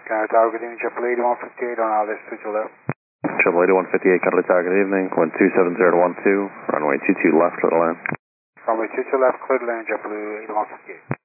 Tower, good evening, JetBlue 8158 on Alice, to left. JetBlue 8158, Cutler Tower, good evening, 127 012, runway 22 left, clear to land. Runway 22 left, clear to land, JetBlue 8158.